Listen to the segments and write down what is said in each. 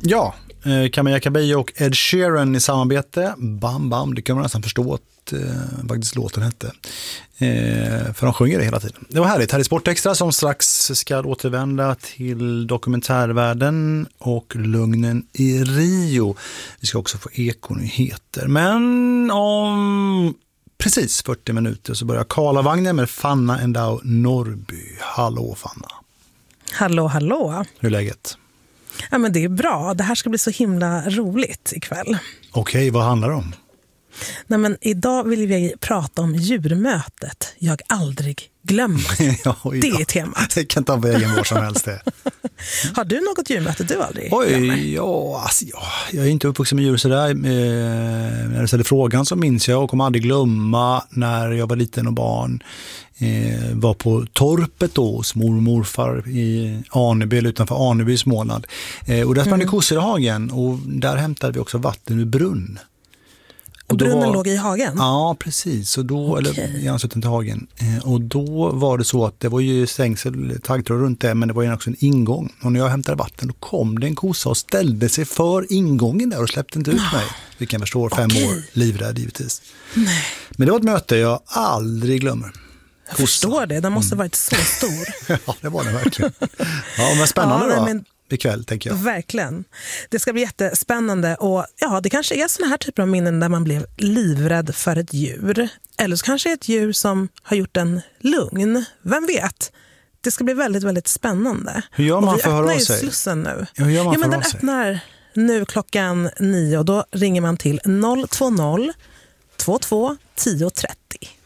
Ja, Camilla Cabello och Ed Sheeran i samarbete. Bam bam, det kan man nästan förstå att faktiskt låten hette. För de sjunger det hela tiden. Det var härligt. Här är Sportextra som strax ska återvända till dokumentärvärlden och lugnen i Rio. Vi ska också få ekonyheter. Men om precis 40 minuter så börjar Karlavagnen med Fanna Endau Norrby. Hallå Fanna. Hallå, hallå. Hur är läget? Ja, men det är bra. Det här ska bli så himla roligt ikväll. Okej, vad handlar det om? Nej, men idag vill vi prata om djurmötet jag aldrig glömmer. Ja, det är temat. Det kan ta vägen var som helst det. Har du något djurmöte du aldrig glömmer? Jag är inte uppvuxen med djur sådär. När jag ställde frågan så minns jag och kommer aldrig glömma när jag var liten och barn. Var på torpet då hos mormor och morfar i Aneby, eller utanför Aneby i Småland. Och där sprang det kossor i hagen och där hämtade vi också vatten ur brunn. Och brunnen låg i hagen? Ja, precis. Och då, eller i anslutning till hagen. Och då var det så att det var ju stängsel, taggtråd runt det, men det var ju också en ingång. Och när jag hämtade vatten då kom det en kossa och ställde sig för ingången där och släppte inte ut mig. Vi kan förstå 5 år livrädd givetvis. Nej. Men det var ett möte jag aldrig glömmer. Jag förstår det, den måste ha varit så stor. Ja, det var det verkligen. Ja, men spännande då. Ikväll, tänker jag. Verkligen. Det ska bli jättespännande och ja, det kanske är såna här typer av minnen där man blev livrädd för ett djur. Eller så kanske ett djur som har gjort en lugn. Vem vet? Det ska bli väldigt, väldigt spännande. Hur gör man för att höra av sig? Vi öppnar ju slussen nu. Hur gör man men den öppnar nu klockan 9 och då ringer man till 020 22 1030.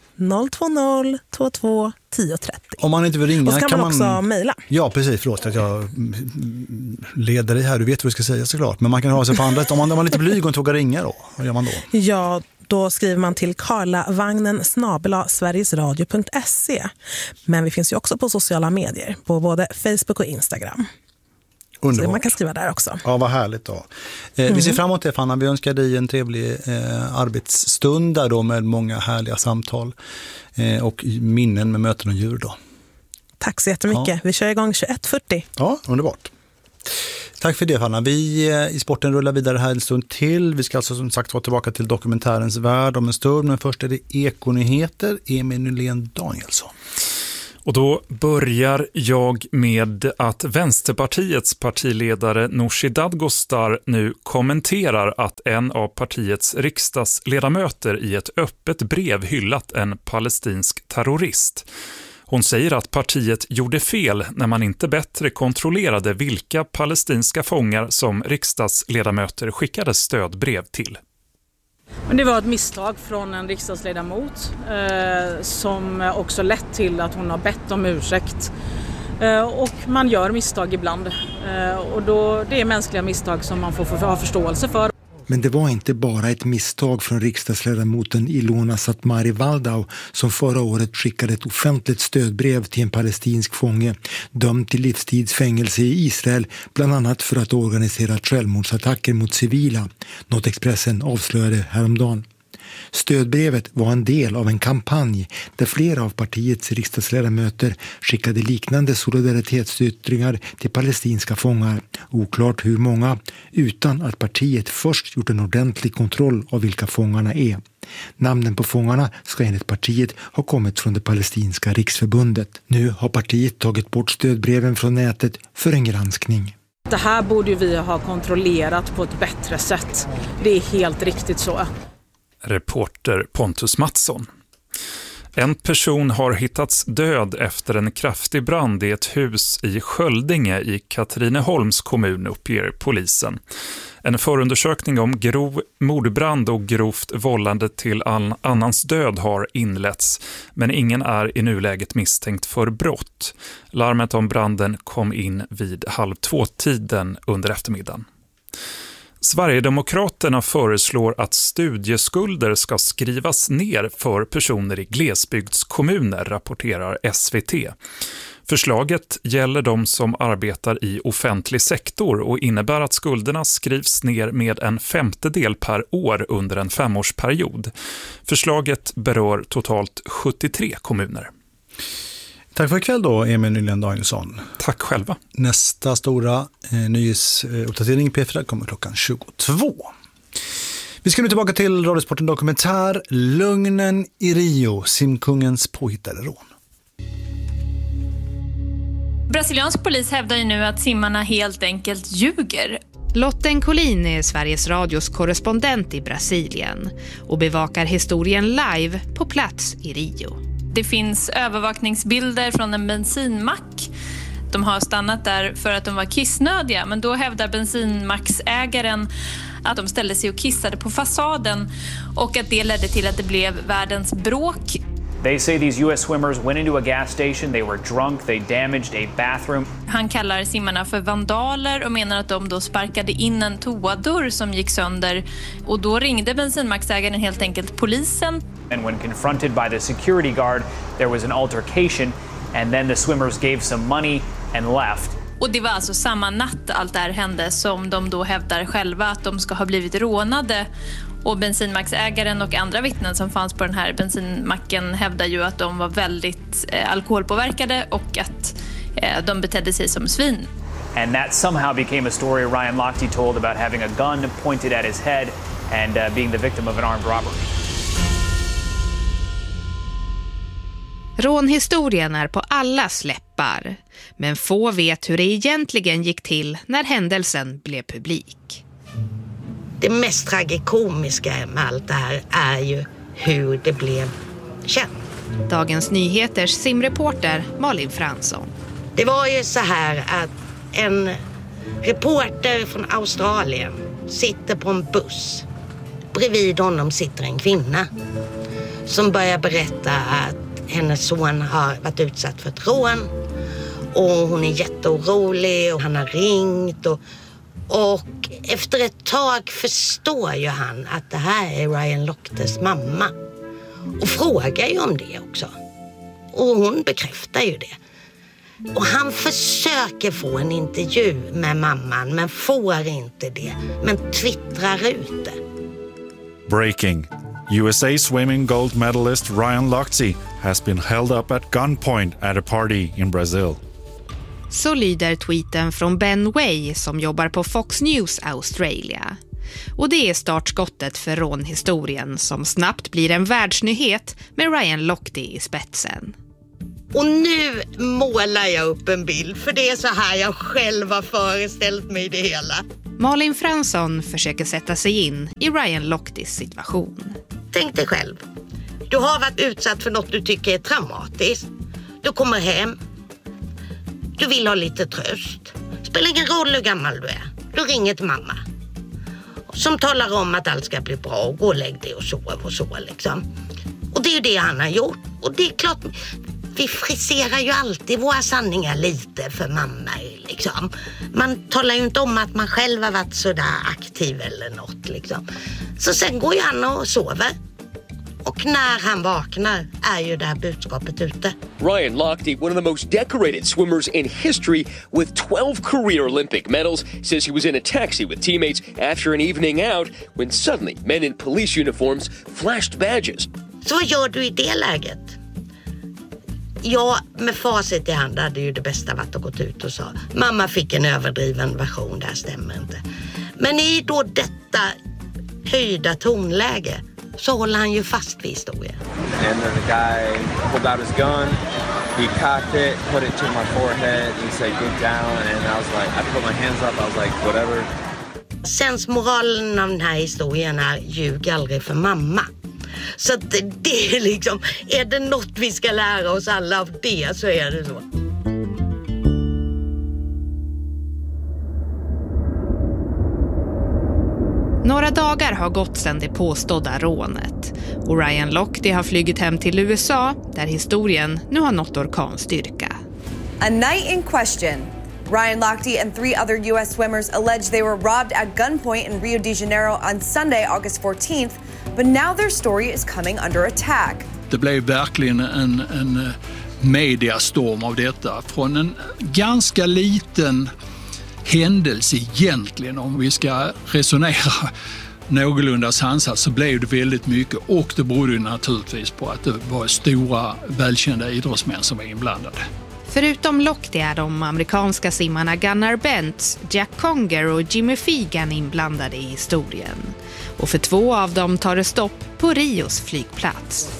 020 22 1030. Om man inte vill ringa och så kan man också mejla. Ja, precis. Förlåt att jag leder dig här. Du vet vad du ska säga såklart. Men man kan ha sig på andra. Om man är lite blyg och inte vågar ringa då, vad gör man då? Ja, då skriver man till karlavagnen@sverigesradio.se. Men vi finns ju också på sociala medier. På både Facebook och Instagram. Underbart. Så man kan skriva där också. Ja, vad härligt då. Vi ser fram emot det, Fanna. Vi önskar dig en trevlig arbetsstund där då med många härliga samtal och minnen med möten och djur då. Tack så jättemycket. Ja. Vi kör igång 21:40. Ja, underbart. Tack för det, Fanna. Vi i sporten rullar vidare här en stund till. Vi ska alltså som sagt vara tillbaka till dokumentärens värld om en stund. Men först är det ekonyheter. Emil Nylén Danielsson. Och då börjar jag med att Vänsterpartiets partiledare Nooshi Dadgostar nu kommenterar att en av partiets riksdagsledamöter i ett öppet brev hyllat en palestinsk terrorist. Hon säger att partiet gjorde fel när man inte bättre kontrollerade vilka palestinska fångar som riksdagsledamöter skickade stödbrev till. Men det var ett misstag från en riksdagsledamot som också lett till att hon har bett om ursäkt. Och man gör misstag ibland. Och då, det är mänskliga misstag som man får ha förståelse för. Men det var inte bara ett misstag från riksdagsledamoten Ilona Satmari Waldau som förra året skickade ett offentligt stödbrev till en palestinsk fånge dömd till livstidsfängelse i Israel, bland annat för att organisera självmordsattacker mot civila, något Expressen avslöjade häromdagen. Stödbrevet var en del av en kampanj där flera av partiets riksdagsledamöter skickade liknande solidaritetsyttringar till palestinska fångar, oklart hur många, utan att partiet först gjort en ordentlig kontroll av vilka fångarna är. Namnen på fångarna ska enligt partiet ha kommit från det palestinska riksförbundet. Nu har partiet tagit bort stödbreven från nätet för en granskning. Det här borde vi ha kontrollerat på ett bättre sätt. Det är helt riktigt så. Reporter Pontus Mattsson. En person har hittats död efter en kraftig brand i ett hus i Sköldinge i Katrineholms kommun, uppger polisen. En förundersökning om grov mordbrand och grovt vållande till annans död har inletts, men ingen är i nuläget misstänkt för brott. Larmet om branden kom in vid 1:30 under eftermiddagen. Sverigedemokraterna föreslår att studieskulder ska skrivas ner för personer i glesbygdskommuner, rapporterar SVT. Förslaget gäller de som arbetar i offentlig sektor och innebär att skulderna skrivs ner med 1/5 per år under en 5-årsperiod. Förslaget berör totalt 73 kommuner. Tack för ikväll då, Emil Nylén Danielsson. Tack själva. Nästa stora nyhetsuppdatering i P4 kommer klockan 22. Vi ska nu tillbaka till Radiosporten Dokumentär. Lögnen i Rio, simkungens påhittade rån. Brasiliansk polis hävdar ju nu att simmarna helt enkelt ljuger. Lotten Collin är Sveriges Radios korrespondent i Brasilien och bevakar historien live på plats i Rio. Det finns övervakningsbilder från en bensinmack. De har stannat där för att de var kissnödiga, men då hävdar bensinmacksägaren att de ställde sig och kissade på fasaden och att det ledde till att det blev världens bråk. They say these US swimmers went into a gas station, they were drunk, they damaged a bathroom. Han kallar simmarna för vandaler och menar att de då sparkade in en toadörr som gick sönder. Och då ringde bensinmacksägaren helt enkelt polisen. And when confronted by the security guard, there was an altercation and then the swimmers gave some money and left. Och det var alltså samma natt allt det här hände som de då hävdar själva att de ska ha blivit rånade. Och bensinmacksägaren och andra vittnen som fanns på den här bensinmacken hävdar ju att de var väldigt alkoholpåverkade och att de betedde sig som svin. And that somehow became a story Ryan Lochte told about having a gun pointed at his head and being the victim of an armed robbery. Rånhistorien är på alla läppar, men få vet hur det egentligen gick till när händelsen blev publik. Det mest tragikomiska med allt det här är ju hur det blev känt. Dagens Nyheters simreporter Malin Fransson. Det var ju så här att en reporter från Australien sitter på en buss. Bredvid honom sitter en kvinna som börjar berätta att hennes son har varit utsatt för ett rån. Och hon är jätteorolig och han har ringt och efter ett tag förstår ju han att det här är Ryan Lochtes mamma. Och frågar ju om det också. Och hon bekräftar ju det. Och han försöker få en intervju med mamman men får inte det. Men twittrar ut det. Breaking. USA swimming gold medalist Ryan Lochte has been held up at gunpoint at a party in Brazil. Så lyder tweeten från Ben Way som jobbar på Fox News Australia. Och det är startskottet för rånhistorien som snabbt blir en världsnyhet med Ryan Lochte i spetsen. Och nu målar jag upp en bild för det är så här jag själv har föreställt mig det hela. Malin Fransson försöker sätta sig in i Ryan Lochtes situation. Tänk dig själv. Du har varit utsatt för något du tycker är traumatiskt. Du kommer hem. Du vill ha lite tröst. Spelar ingen roll hur gammal du är. Du ringer till mamma. Som talar om att allt ska bli bra och gå och lägg dig och sov och så liksom. Och det är ju det han har gjort. Och det är klart, vi friserar ju alltid våra sanningar lite för mamma liksom. Man talar ju inte om att man själv har varit så där aktiv eller något liksom. Så sen går ju han och sover. Och när han vaknar är ju det här budskapet ute. Ryan Lochte, one of the most decorated swimmers in history with 12 career Olympic medals, says he was in a taxi with teammates after an evening out when suddenly men in police uniforms flashed badges. Så vad gör du i det läget? Ja, med facit i hand hade ju det bästa varit att gått ut och sa mamma fick en överdriven version, det här stämmer inte. Men i då detta höjda tonläge så håller han ju fast vid historien. And then the guy pulled out his gun, he cocked it, put it to my forehead, he said get down, and I was like, I put my hands up, I was like whatever. Sensmoralen av den här historien är ljug aldrig för mamma. Så att det är liksom, är det något vi ska lära oss alla av det så är det så. Några dagar har gått sedan det påstådda rånet och Ryan Lochte har flygit hem till USA där historien nu har nått orkanstyrka. A night in question. Ryan Lochte and 3 other U.S. swimmers allege they were robbed at gunpoint in Rio de Janeiro on Sunday, August 14th, but now their story is coming under attack. Det blev verkligen en mediastorm av detta från en ganska liten händelse egentligen om vi ska resonera någorlunda sansat så blev det väldigt mycket, och det berodde ju naturligtvis på att det var stora välkända idrottsmän som var inblandade. Förutom Lochte är de amerikanska simmarna Gunnar Bentz, Jack Conger och Jimmy Fegan inblandade i historien. Och för 2 av dem tar det stopp på Rios flygplats.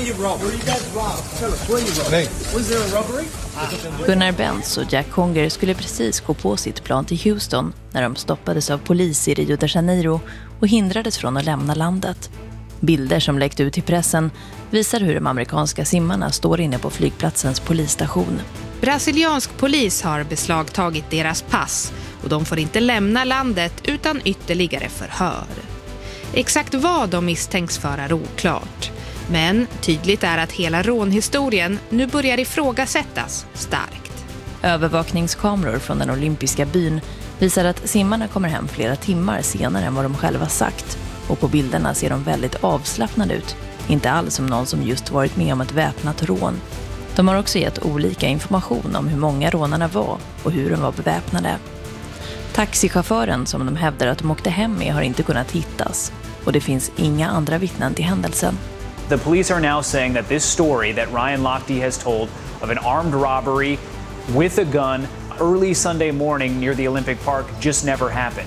Gunnar Bentz och Jack Conger skulle precis gå på sitt plan till Houston när de stoppades av polis i Rio de Janeiro och hindrades från att lämna landet. Bilder som läckte ut till pressen visar hur de amerikanska simmarna står inne på flygplatsens polisstation. Brasiliansk polis har beslagtagit deras pass och de får inte lämna landet utan ytterligare förhör. Exakt vad de misstänks för är oklart. Men tydligt är att hela rånhistorien nu börjar ifrågasättas starkt. Övervakningskameror från den olympiska byn visar att simmarna kommer hem flera timmar senare än vad de själva sagt. Och på bilderna ser de väldigt avslappnade ut. Inte alls som någon som just varit med om ett väpnat rån. De har också gett olika information om hur många rånarna var och hur de var beväpnade. Taxichauffören som de hävdar att de åkte hem med har inte kunnat hittas. Och det finns inga andra vittnen till händelsen. The police are now saying that this story that Ryan Lochte has told of an armed robbery with a gun early Sunday morning near the Olympic Park just never happened.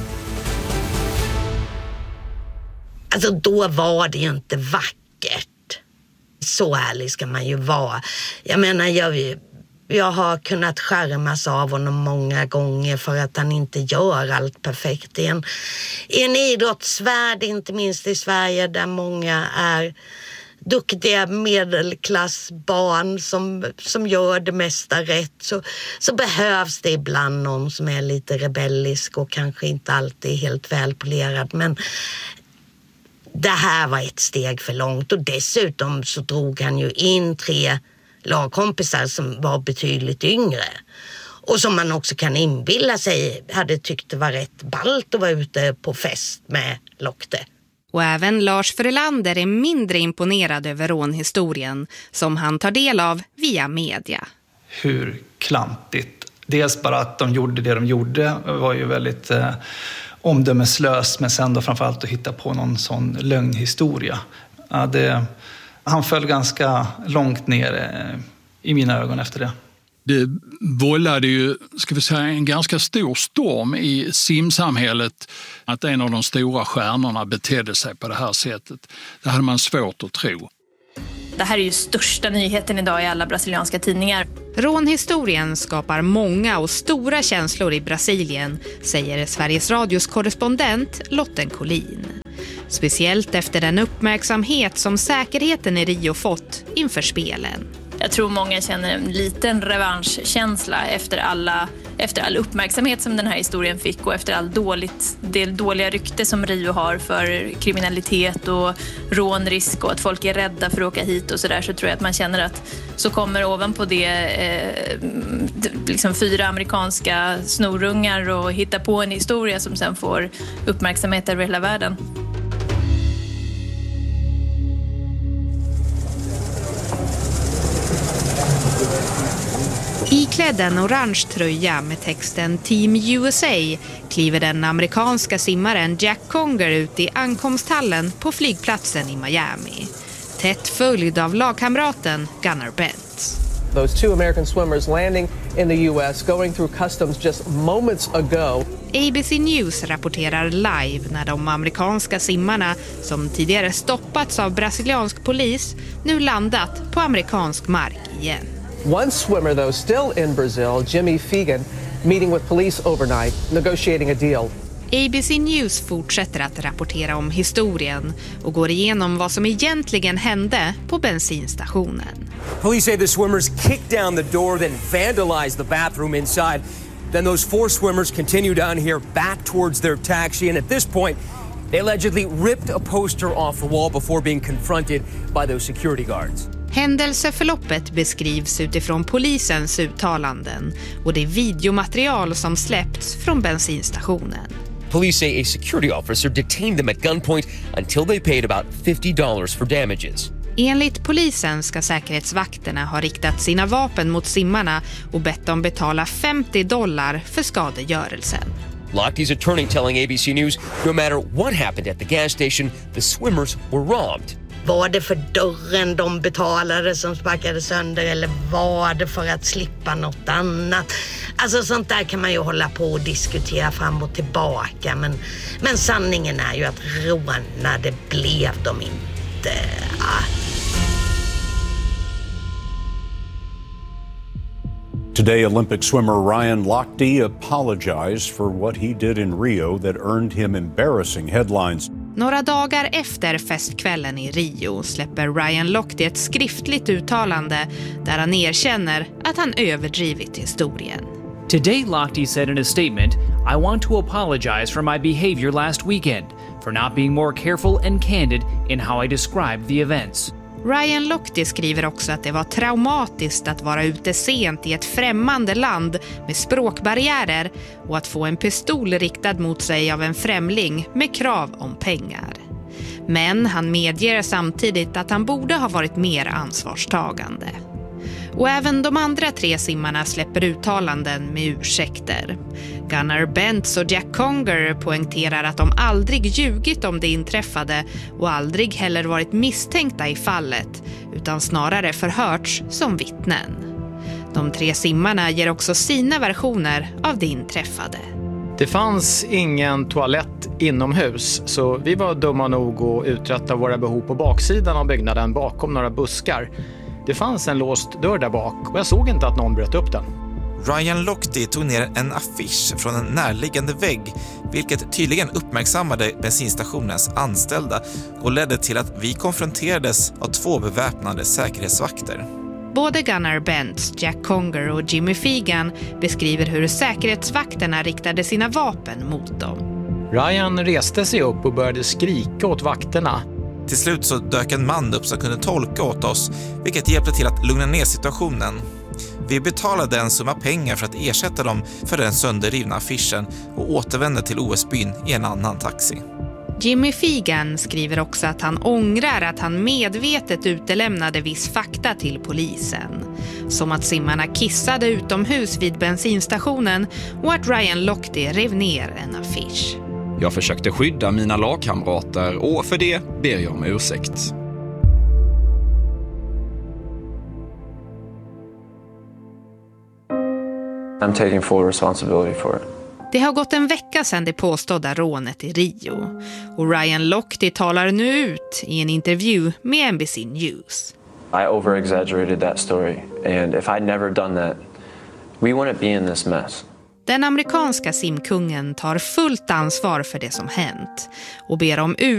Alltså då var det ju inte vackert. Så ärlig ska man ju vara. Jag menar, jag har kunnat skärmas av honom många gånger för att han inte gör allt perfekt. I en idrottsvärld, inte minst i Sverige, där många är duktiga medelklassbarn som gör det mesta rätt, så behövs det ibland någon som är lite rebellisk och kanske inte alltid helt välpolerad. Men det här var ett steg för långt, och dessutom så drog han ju in 3 lagkompisar som var betydligt yngre och som man också kan inbilla sig hade tyckt det var rätt ballt att vara ute på fest med Lochte. Och även Lars Frölander är mindre imponerad över rånhistorien som han tar del av via media. Hur klantigt. Dels bara att de gjorde det de gjorde var ju väldigt omdömeslöst, men sen då framförallt att hitta på någon sån lögnhistoria. Ja, han föll ganska långt ner i mina ögon efter det. Det vållade ju, ska vi säga, en ganska stor storm i simsamhället att en av de stora stjärnorna betedde sig på det här sättet. Det hade man svårt att tro. Det här är ju största nyheten idag i alla brasilianska tidningar. Rånhistorien skapar många och stora känslor i Brasilien, säger Sveriges Radios korrespondent Lotten Collin. Speciellt efter den uppmärksamhet som säkerheten i Rio fått inför spelen. Jag tror många känner en liten revanschkänsla efter all uppmärksamhet som den här historien fick och efter det dåliga rykte som Rio har för kriminalitet och rånrisk och att folk är rädda för att åka hit och sådär, så tror jag att man känner att så kommer ovanpå det liksom 4 amerikanska snorungar och hitta på en historia som sen får uppmärksamhet över hela världen. Iklädd en orange tröja med texten Team USA kliver den amerikanska simmaren Jack Conger ut i ankomsthallen på flygplatsen i Miami. Tätt följd av lagkamraten Gunnar Bentz. Those 2 American swimmers landing in the US, going through customs just moments ago. ABC News rapporterar live när de amerikanska simmarna, som tidigare stoppats av brasiliansk polis, nu landat på amerikansk mark igen. One swimmer, though, still in Brazil, Jimmy Fegan, meeting with police overnight, negotiating a deal. ABC News fortsätter att rapportera om historien och går igenom vad som egentligen hände på bensinstationen. Police say the swimmers kicked down the door, then vandalized the bathroom inside. Then those 4 swimmers continue down here back towards their taxi, and at this point, they allegedly ripped a poster off the wall before being confronted by those security guards. Händelseförloppet beskrivs utifrån polisens uttalanden och det videomaterial som släppts från bensinstationen. Police say a security officer detained them at gunpoint until they paid about $50 for damages. Enligt polisen ska säkerhetsvakterna ha riktat sina vapen mot simmarna och bett dem betala $50 för skadegörelsen. Lochtey's attorney telling ABC News no matter what happened at the gas station, the swimmers were robbed. Var det för dörren de betalade som sparkade sönder eller var det för att slippa något annat? Alltså sånt där kan man ju hålla på och diskutera fram och tillbaka. Men sanningen är ju att rånade blev de inte. Today, Olympic swimmer Ryan Lochte apologized for what he did in Rio that earned him embarrassing headlines. Några dagar efter festkvällen i Rio släpper Ryan Lochte ett skriftligt uttalande där han erkänner att han överdrivit historien. Today, Lochte said in a statement, "I want to apologize for my behavior last weekend, for not being more careful and candid in how I described the events." Ryan Lochte skriver också att det var traumatiskt att vara ute sent i ett främmande land med språkbarriärer och att få en pistol riktad mot sig av en främling med krav om pengar. Men han medger samtidigt att han borde ha varit mer ansvarstagande. Och även de andra 3 simmarna släpper uttalanden med ursäkter. Gunnar Bentz och Jack Conger poängterar att de aldrig ljugit om det inträffade och aldrig heller varit misstänkta i fallet, utan snarare förhörts som vittnen. De 3 simmarna ger också sina versioner av det inträffade. Det fanns ingen toalett inomhus, så vi var dumma nog att uträtta våra behov på baksidan av byggnaden bakom några buskar. Det fanns en låst dörr där bak och jag såg inte att någon bröt upp den. Ryan Lochte tog ner en affisch från en närliggande vägg, vilket tydligen uppmärksammade bensinstationens anställda och ledde till att vi konfronterades av 2 beväpnade säkerhetsvakter. Både Gunnar Bentz, Jack Conger och Jimmy Fegan beskriver hur säkerhetsvakterna riktade sina vapen mot dem. Ryan reste sig upp och började skrika åt vakterna. Till slut så dök en man upp som kunde tolka åt oss, vilket hjälpte till att lugna ner situationen. Vi betalade en summa pengar för att ersätta dem för den sönderrivna affischen och återvände till OS-byn i en annan taxi. Jimmy Fegan skriver också att han ångrar att han medvetet utelämnade viss fakta till polisen. Som att simmarna kissade utomhus vid bensinstationen och att Ryan Lochte rev ner en affisch. Jag försökte skydda mina lagkamrater och för det ber jag om ursäkt. I'm taking full responsibility for it. Det har gått en vecka sedan det påstådda rånet i Rio och Ryan Lochte talar nu ut i en intervju med NBC News. I over-exaggerated that story, and if I'd never done that, we wouldn't be in this mess. Den amerikanska simkungen tar fullt ansvar för det som hänt och ber om ursäkt